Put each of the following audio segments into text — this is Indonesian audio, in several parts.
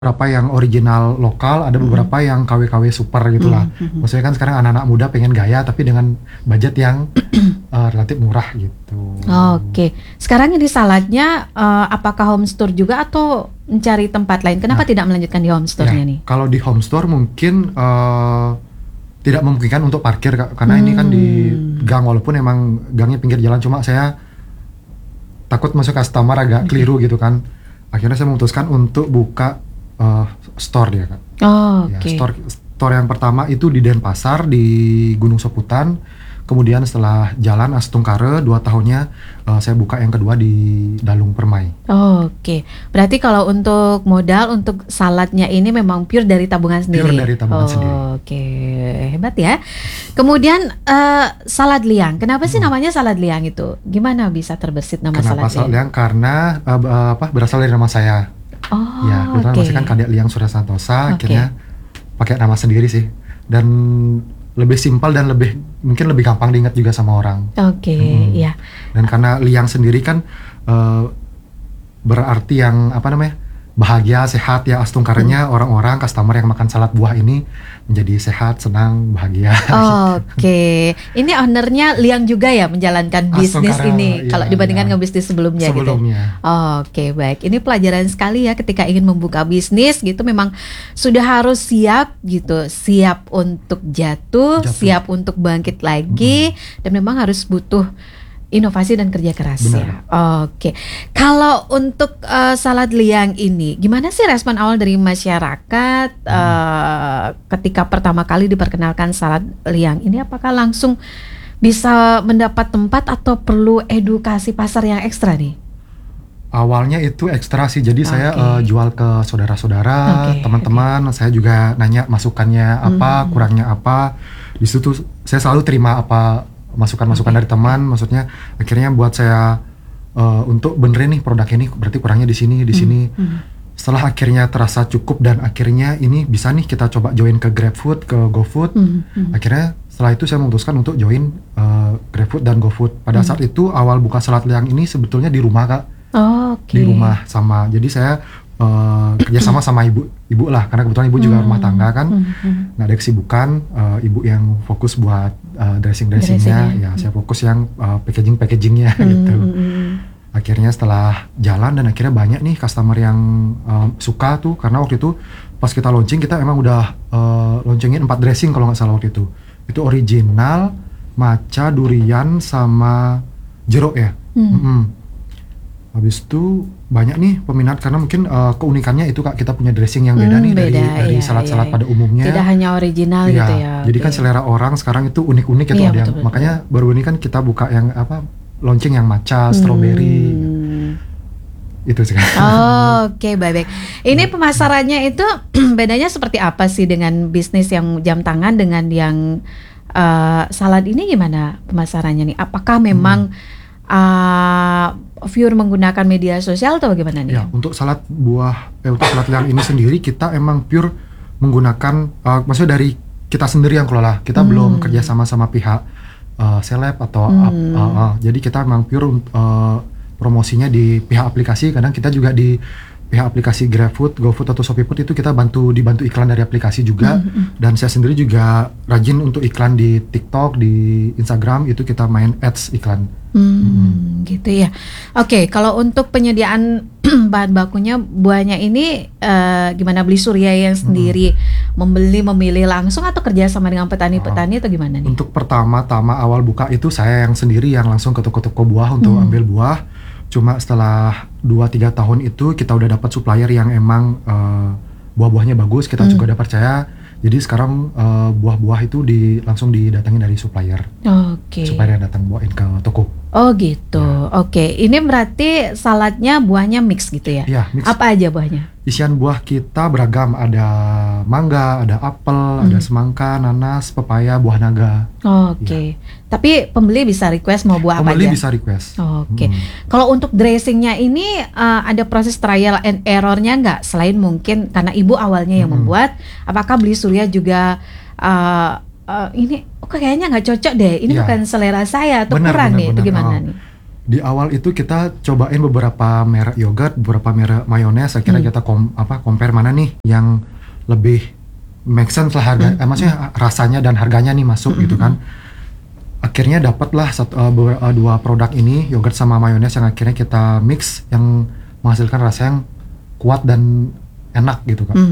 beberapa yang original lokal, ada beberapa yang KW-KW super gitulah. Maksudnya kan sekarang anak-anak muda pengen gaya tapi dengan budget yang relatif murah gitu. Oke. Sekarang ini saladnya apakah home store juga atau mencari tempat lain? Kenapa tidak melanjutkan di home store-nya nih? Kalau di home store mungkin tidak memungkinkan untuk parkir Kak, karena ini kan di gang, walaupun emang gangnya pinggir jalan, cuma saya takut masuk customer agak keliru gitu kan. Akhirnya saya memutuskan untuk buka store dia Kak. Store yang pertama itu di Denpasar di Gunung Soputan. Kemudian setelah jalan Astungkare 2 tahunnya saya buka yang kedua di Dalung Permai. Oke. Berarti kalau untuk modal untuk saladnya ini memang pure dari tabungan sendiri. Pure dari tabungan sendiri. Oke, hebat ya. Kemudian salad liang. Kenapa sih namanya salad liang itu? Gimana bisa terbersit nama Kenapa salad liang? Karena berasal dari nama saya. Ya, kebetulan masih kan Kadek Liang Surya Santosa, akhirnya pakai nama sendiri sih. Dan lebih simpel dan mungkin lebih gampang diingat juga sama orang. Iya. Dan karena liang sendiri kan berarti yang bahagia, sehat ya. Astungkarenya orang-orang customer yang makan salad buah ini menjadi sehat, senang, bahagia. Oke. Ini ownernya Liang juga ya menjalankan bisnis ini kalau dibandingkan ngebisnis sebelumnya gitu. Oke, baik. Ini pelajaran sekali ya ketika ingin membuka bisnis gitu, memang sudah harus siap gitu, siap untuk jatuh. Siap untuk bangkit lagi, dan memang harus butuh inovasi dan kerja keras. Ya. Oke. Kalau untuk salad liang ini, gimana sih respon awal dari masyarakat ketika pertama kali diperkenalkan salad liang ini? Apakah langsung bisa mendapat tempat atau perlu edukasi pasar yang ekstra nih? Awalnya itu ekstra sih, jadi saya jual ke saudara-saudara, teman-teman. Saya juga nanya masukannya apa, kurangnya apa. Di situ saya selalu terima masukan-masukan dari teman, maksudnya akhirnya buat saya untuk benerin nih produk ini, berarti kurangnya di sini. Setelah akhirnya terasa cukup dan akhirnya ini bisa nih kita coba join ke GrabFood, ke GoFood. Akhirnya setelah itu saya memutuskan untuk join GrabFood dan GoFood. Pada saat itu awal buka salad liang ini sebetulnya di rumah Kak. Di rumah jadi saya kerjasama sama ibu lah, karena kebetulan ibu juga rumah tangga kan, nggak ada kesibukan. Ibu yang fokus buat dressingnya, ya saya fokus yang packagingnya gitu. Akhirnya setelah jalan dan akhirnya banyak nih customer yang suka tuh, karena waktu itu pas kita launching kita emang udah launchingin 4 dressing kalau nggak salah waktu itu original, matcha, durian sama jeruk ya. Habis itu banyak nih peminat, karena mungkin keunikannya itu Kak, kita punya dressing yang beda nih dari salad-salad pada umumnya. Tidak hanya original gitu ya. Jadi kan selera orang sekarang itu unik-unik gitu. Betul. Makanya baru ini kan kita buka yang launching yang matcha, strawberry. Itu sih. Oke, baik. Ini pemasarannya itu bedanya seperti apa sih dengan bisnis yang jam tangan dengan yang salad ini, gimana pemasarannya nih? Apakah memang viewer menggunakan media sosial atau bagaimana nih? Ya, untuk salad liang ini sendiri kita emang pure menggunakan, maksudnya dari kita sendiri yang kelola. Kita belum kerja sama pihak seleb atau jadi kita emang pure promosinya di pihak aplikasi. Kadang kita juga di pihak aplikasi GrabFood, GoFood atau ShopeeFood itu kita dibantu iklan dari aplikasi juga. Dan saya sendiri juga rajin untuk iklan di TikTok, di Instagram, itu kita main ads iklan. Gitu ya. Oke, kalau untuk penyediaan bahan bakunya, buahnya ini gimana? Beli Surya yang sendiri memilih langsung atau kerja sama dengan petani-petani atau gimana nih? Untuk pertama-tama awal buka itu saya yang sendiri yang langsung ke toko-toko buah untuk ambil buah. Cuma setelah 2-3 tahun itu kita udah dapat supplier yang emang buah-buahnya bagus, kita juga udah percaya. Jadi sekarang buah-buah itu langsung didatangin dari supplier. Supplier yang datang bawain ke toko. Oh gitu. Oke. Ini berarti saladnya buahnya mix gitu ya? Iya, mix. Apa aja buahnya? Isian buah kita beragam, ada mangga, ada apel, ada semangka, nanas, pepaya, buah naga. Ya. Tapi pembeli bisa request mau buah apa aja? Pembeli bisa request. Kalau untuk dressingnya ini ada proses trial and errornya nggak? Selain mungkin karena ibu awalnya yang membuat, apakah beli Surya juga ini kayaknya nggak cocok deh, ini bukan selera saya atau kurang nih, itu gimana nih? Di awal itu kita cobain beberapa merek yogurt, beberapa merek mayones. Akhirnya kita compare mana nih yang lebih make sense lah harga, maksudnya rasanya dan harganya nih masuk gitu kan. Akhirnya dapatlah dua produk ini, yogurt sama mayones, yang akhirnya kita mix, yang menghasilkan rasa yang kuat dan enak gitu kan.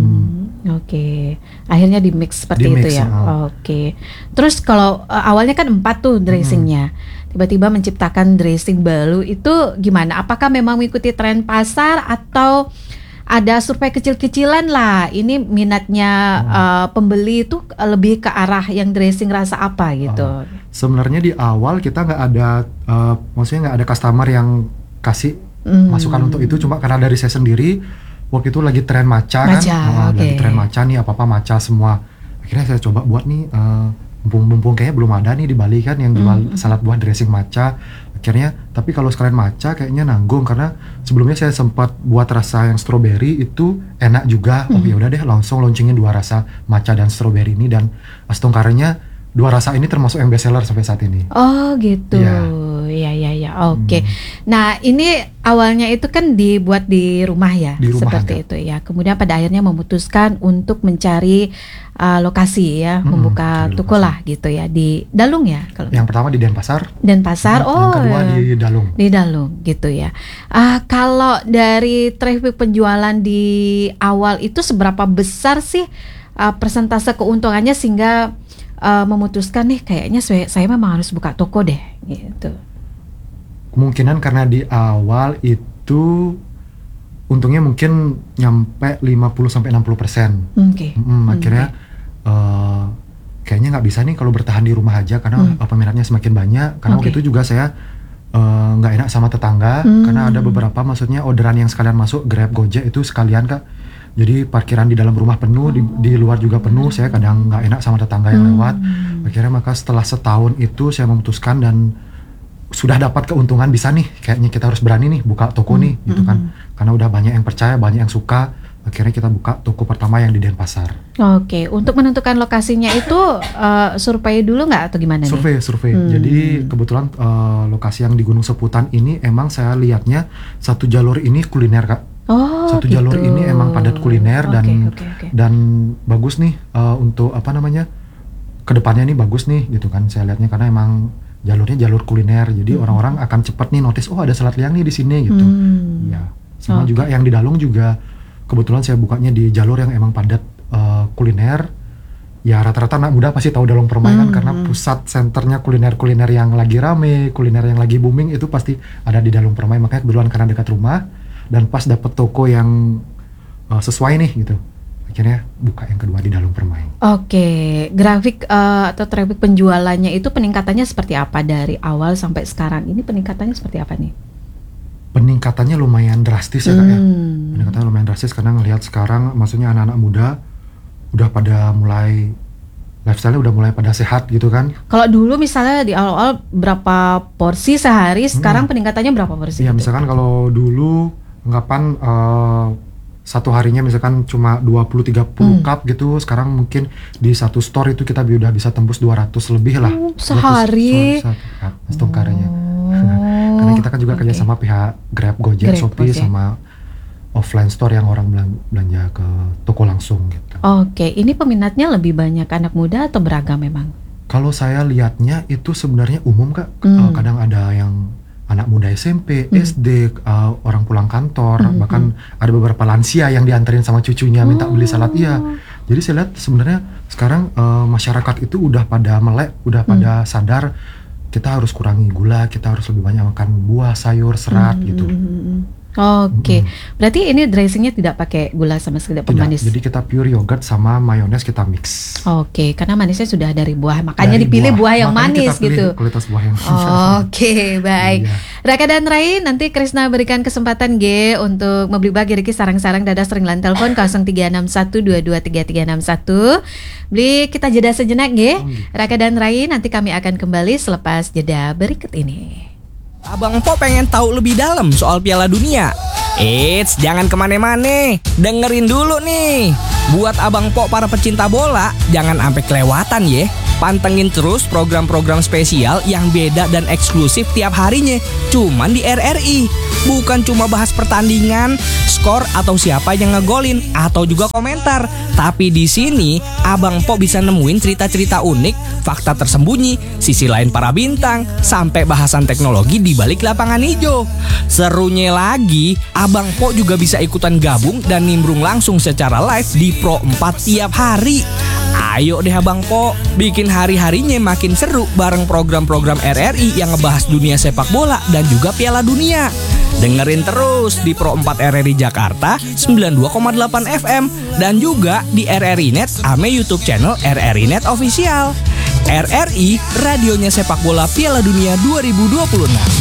Oke. Akhirnya di mix seperti itu ya. Oke. Terus kalau awalnya kan 4 tuh dressingnya, tiba-tiba menciptakan dressing baru itu gimana? Apakah memang mengikuti tren pasar atau ada survei kecil-kecilan lah? Ini minatnya pembeli itu lebih ke arah yang dressing rasa apa gitu? Sebenarnya di awal kita nggak ada, maksudnya nggak ada customer yang kasih masukan untuk itu, cuma karena dari saya sendiri waktu itu lagi tren matcha kan, lagi tren matcha nih, apa-apa matcha semua. Akhirnya saya coba buat nih, mumpung kayaknya belum ada nih di Bali kan yang jual salad buah dressing matcha. Akhirnya, tapi kalau sekalian matcha kayaknya nanggung, karena sebelumnya saya sempat buat rasa yang strawberry itu enak juga. Oh ya udah deh, langsung launchingin 2 rasa matcha dan strawberry ini, dan astungkaranya 2 rasa ini termasuk yang best seller sampai saat ini. Oh gitu. Ya. Oke. Nah, ini awalnya itu kan dibuat di rumah ya, seperti itu ya. Kemudian pada akhirnya memutuskan untuk mencari lokasi ya, membuka toko lah gitu ya di Dalung ya. Yang pertama di Denpasar. Yang kedua di Dalung. Di Dalung gitu ya. Kalau dari traffic penjualan di awal itu seberapa besar sih persentase keuntungannya sehingga memutuskan nih kayaknya saya memang harus buka toko deh gitu? Kemungkinan karena di awal itu untungnya mungkin nyampe 50-60%. Akhirnya kayaknya nggak bisa nih kalau bertahan di rumah aja, karena peminatnya semakin banyak. Karena waktu itu juga saya nggak enak sama tetangga, karena ada beberapa, maksudnya orderan yang sekalian masuk Grab, Gojek itu sekalian Kak. Jadi parkiran di dalam rumah penuh, di luar juga penuh. Saya kadang nggak enak sama tetangga yang lewat. Akhirnya maka setelah setahun itu saya memutuskan, dan sudah dapat keuntungan, bisa nih kayaknya kita harus berani nih buka toko nih gitu kan. Karena udah banyak yang percaya, banyak yang suka. Akhirnya kita buka toko pertama yang di Denpasar. Oke, untuk menentukan lokasinya itu survei dulu nggak atau gimana nih? Survei. Jadi kebetulan lokasi yang di Gunung Seputan ini emang saya lihatnya satu jalur ini kuliner Kak. Satu gitu. Jalur ini emang padat kuliner dan bagus nih untuk kedepannya nih bagus nih gitu kan. Saya lihatnya karena emang jalurnya jalur kuliner, jadi orang-orang akan cepat nih notice, oh ada salad liang nih di sini gitu. Ya, sama juga yang di Dalung juga kebetulan saya bukanya di jalur yang emang padat kuliner. Ya rata-rata anak muda pasti tahu Dalung Permai kan, karena pusat senternya kuliner yang lagi rame, kuliner yang lagi booming itu pasti ada di Dalung Permai. Makanya kebetulan karena dekat rumah dan pas dapet toko yang sesuai nih gitu, akhirnya buka yang kedua di Dalung Permai. Oke, grafik atau traffic penjualannya itu peningkatannya seperti apa dari awal sampai sekarang? Ini peningkatannya seperti apa nih? Peningkatannya lumayan drastis ya Kak ya. Peningkatannya lumayan drastis karena ngelihat sekarang, maksudnya anak-anak muda udah pada mulai lifestyle-nya udah mulai pada sehat gitu kan. Kalau dulu misalnya di awal-awal berapa porsi sehari, sekarang peningkatannya berapa porsi? Iya gitu? Misalkan kalau dulu anggapan satu harinya misalkan cuma 20-30 cup gitu, sekarang mungkin di satu store itu kita udah bisa tembus 200 lebih lah. Sehari? Setungkarnya. Karena kita kan juga kerja sama pihak Grab, Gojek, Shopee, sama offline store yang orang belanja ke toko langsung gitu. Oke, ini peminatnya lebih banyak anak muda atau beragam memang? Kalau saya lihatnya itu sebenarnya umum Kak. Kadang ada yang anak muda SMP, SD, orang pulang kantor, bahkan ada beberapa lansia yang dianterin sama cucunya minta beli salad. Iya. Jadi saya lihat sebenarnya sekarang masyarakat itu udah pada melek, udah pada sadar kita harus kurangi gula, kita harus lebih banyak makan buah, sayur, serat gitu. Oke, berarti ini dressingnya tidak pakai gula sama sekali, pemanis. Jadi kita pure yogurt sama mayones kita mix. Oke, karena manisnya sudah dari buah, makanya dari dipilih buah yang manis gitu. Kualitas buah yang Oke, baik. Iya. Raka dan Rai, nanti Krisna berikan kesempatan untuk membeli Riki sarang-sarang dada sering telepon 0361223361. Beli kita jeda sejenak Raka dan Rai, nanti kami akan kembali selepas jeda berikut ini. Abang Po pengen tahu lebih dalam soal Piala Dunia. Eits, jangan kemana-mana. Dengerin dulu nih. Buat Abang Po para pecinta bola, jangan sampai kelewatan ya. Pantengin terus program-program spesial yang beda dan eksklusif tiap harinya, cuman di RRI. Bukan cuma bahas pertandingan, skor atau siapa yang ngegolin atau juga komentar. Tapi di sini Abang Po bisa nemuin cerita-cerita unik, fakta tersembunyi, sisi lain para bintang, sampai bahasan teknologi di balik lapangan hijau. Serunya lagi, Abang Po juga bisa ikutan gabung dan nimbrung langsung secara live di Pro 4 tiap hari. Ayo deh Abang Po, bikin hari-harinya makin seru bareng program-program RRI yang ngebahas dunia sepak bola dan juga Piala Dunia. Dengerin terus di Pro 4 RRI Jakarta 92,8 FM dan juga di RRI Net ame YouTube channel RRI Net Official. RRI, radionya sepak bola Piala Dunia 2026.